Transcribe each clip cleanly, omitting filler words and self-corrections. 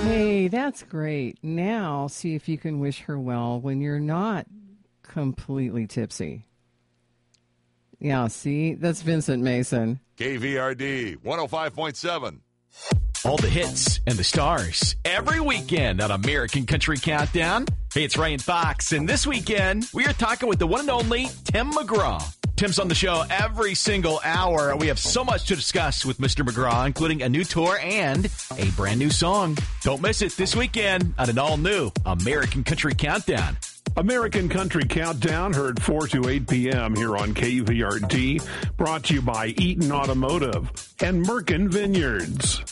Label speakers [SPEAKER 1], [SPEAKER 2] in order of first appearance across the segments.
[SPEAKER 1] Hey, that's great. Now, see if you can wish her well when you're not completely tipsy. Yeah, see? That's Vincent Mason.
[SPEAKER 2] KVRD 105.7.
[SPEAKER 3] All the hits and the stars every weekend on American Country Countdown. Hey, it's Ryan Fox, and this weekend we are talking with the one and only Tim McGraw. Tim's on the show every single hour. We have so much to discuss with Mr. McGraw, including a new tour and a brand new song. Don't miss it this weekend on an all-new American Country Countdown.
[SPEAKER 4] American Country Countdown, heard 4 to 8 p.m. here on KVRD, brought to you by Eaton Automotive and Merkin Vineyards.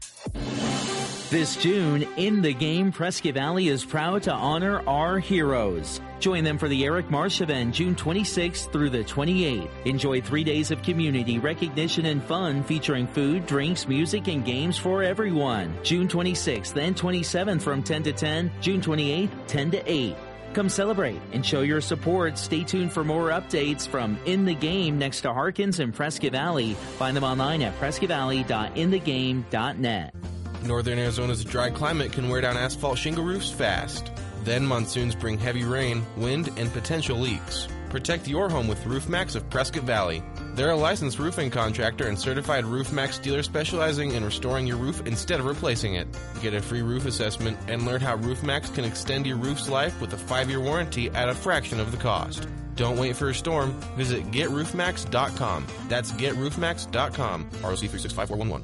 [SPEAKER 5] This June, In the Game, Prescott Valley is proud to honor our heroes. Join them for the Eric Marsh event June 26th through the 28th. Enjoy 3 days of community, recognition, and fun featuring food, drinks, music, and games for everyone. June 26th and 27th from 10 to 10, June 28th, 10 to 8. Come celebrate and show your support. Stay tuned for more updates from In the Game next to Harkins and Prescott Valley. Find them online at prescottvalley.inthegame.net.
[SPEAKER 6] Northern Arizona's dry climate can wear down asphalt shingle roofs fast. Then monsoons bring heavy rain, wind, and potential leaks. Protect your home with RoofMax of Prescott Valley. They're a licensed roofing contractor and certified RoofMax dealer specializing in restoring your roof instead of replacing it. Get a free roof assessment and learn how RoofMax can extend your roof's life with a 5-year warranty at a fraction of the cost. Don't wait for a storm. Visit GetRoofMax.com. That's GetRoofMax.com. ROC 365411.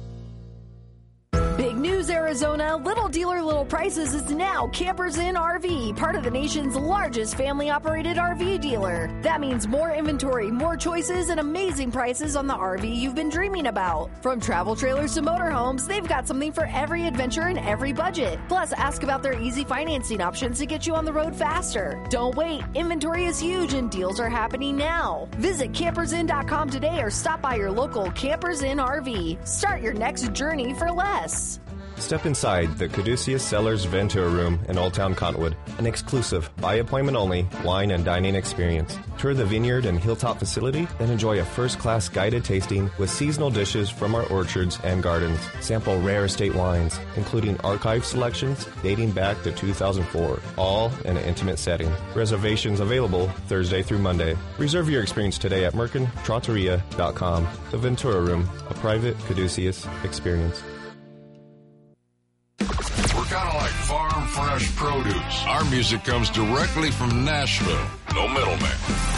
[SPEAKER 7] Big news, Arizona. Little Dealer, Little Prices is now Campers Inn RV, part of the nation's largest family-operated RV dealer. That means more inventory, more choices, and amazing prices on the RV you've been dreaming about. From travel trailers to motorhomes, they've got something for every adventure and every budget. Plus, ask about their easy financing options to get you on the road faster. Don't wait. Inventory is huge and deals are happening now. Visit campersinn.com today or stop by your local Campers Inn RV. Start your next journey for less.
[SPEAKER 8] Step inside the Caduceus Cellars Ventura Room in Old Town Cottonwood, an exclusive, by appointment only, wine and dining experience. Tour the vineyard and hilltop facility, then enjoy a first-class guided tasting with seasonal dishes from our orchards and gardens. Sample rare estate wines, including archive selections dating back to 2004, all in an intimate setting. Reservations available Thursday through Monday. Reserve your experience today at MerkinTrattoria.com. The Ventura Room, a private Caduceus experience.
[SPEAKER 2] Kind of like farm fresh produce. Our music comes directly from Nashville. No middleman.